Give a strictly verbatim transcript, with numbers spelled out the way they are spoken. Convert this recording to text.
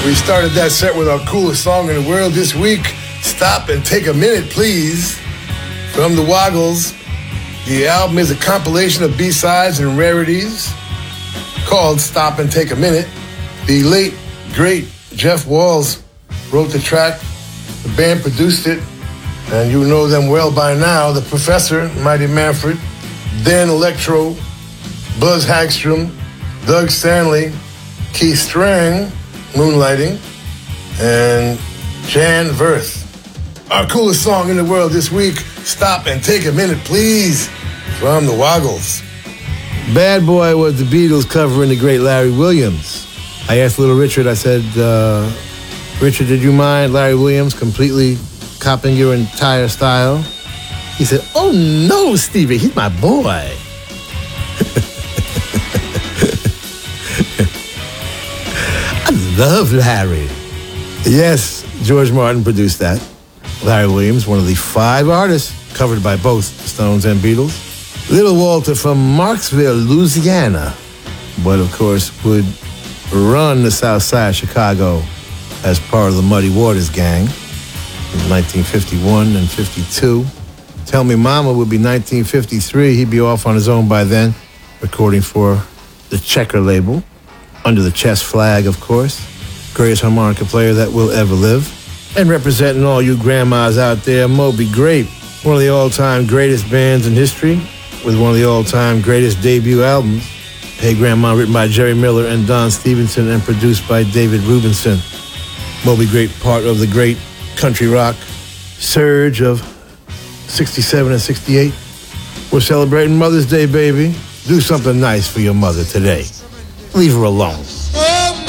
We started that set with our coolest song in the world this week, Stop and Take a Minute, Please, from the Woggles. The album is a compilation of B-sides and rarities called Stop and Take a Minute. The late, great Jeff Walls wrote the track. The band produced it, and you know them well by now. The Professor, Mighty Manfred, Dan Electro, Buzz Hagstrom, Doug Stanley, Keith Strang, Moonlighting, and Jan Verth. Our coolest song in the world this week, Stop and Take a Minute, Please, from the Woggles. Bad Boy was the Beatles covering the great Larry Williams. I asked Little Richard, I said, uh, Richard, did you mind Larry Williams completely copying your entire style? He said, oh no, Stevie, he's my boy. I love Larry. Yes, George Martin produced that. Larry Williams, one of the five artists covered by both the Stones and Beatles. Little Walter from Marksville, Louisiana, but of course would run the South Side of Chicago as part of the Muddy Waters gang in nineteen fifty-one and fifty-two. Tell Me Mama would be nineteen fifty-three. He'd be off on his own by then, recording for the Checker label, under the Chess flag, of course. Greatest harmonica player that will ever live. And representing all you grandmas out there, Moby Grape, one of the all-time greatest bands in history, with one of the all-time greatest debut albums. Hey Grandma, written by Jerry Miller and Don Stevenson and produced by David Rubinson. Moby Grape, part of the great country rock surge of sixty-seven and sixty-eight. We're celebrating Mother's Day, baby. Do something nice for your mother today. Leave her alone.